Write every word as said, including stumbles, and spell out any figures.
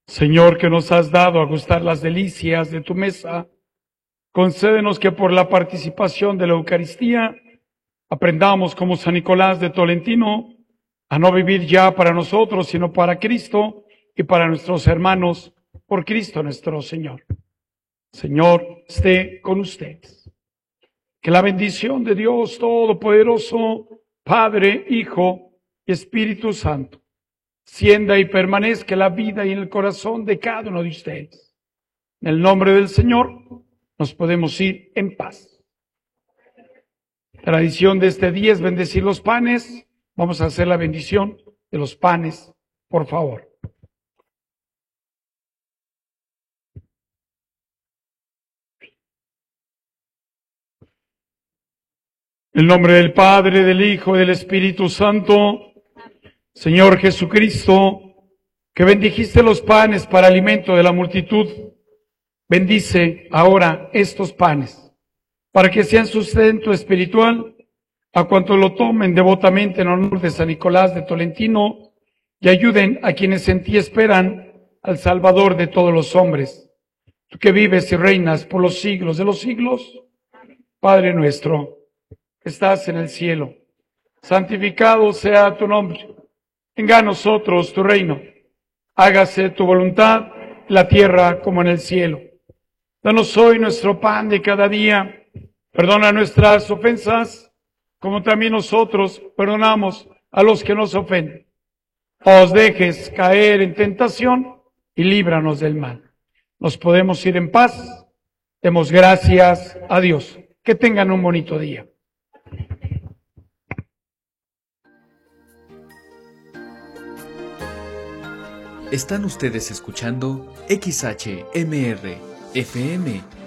Señor, que nos has dado a gustar las delicias de tu mesa, concédenos que por la participación de la Eucaristía aprendamos como San Nicolás de Tolentino a no vivir ya para nosotros, sino para Cristo y para nuestros hermanos, por Cristo nuestro Señor. Señor, esté con ustedes. Que la bendición de Dios Todopoderoso, Padre, Hijo y Espíritu Santo, sienda y permanezca en la vida y en el corazón de cada uno de ustedes. En el nombre del Señor nos podemos ir en paz. Tradición de este día es bendecir los panes. Vamos a hacer la bendición de los panes, por favor. En el nombre del Padre, del Hijo y del Espíritu Santo, Señor Jesucristo, que bendijiste los panes para alimento de la multitud, bendice ahora estos panes, para que sean sustento espiritual a cuantos lo tomen devotamente en honor de San Nicolás de Tolentino y ayuden a quienes en ti esperan al Salvador de todos los hombres. Tú que vives y reinas por los siglos de los siglos, Padre nuestro, que estás en el cielo, santificado sea tu nombre. Venga a nosotros tu reino. Hágase tu voluntad en la tierra como en el cielo. Danos hoy nuestro pan de cada día. Perdona nuestras ofensas, como también nosotros perdonamos a los que nos ofenden. No os dejes caer en tentación y líbranos del mal. Nos podemos ir en paz. Demos gracias a Dios. Que tengan un bonito día. Están ustedes escuchando X H M R F M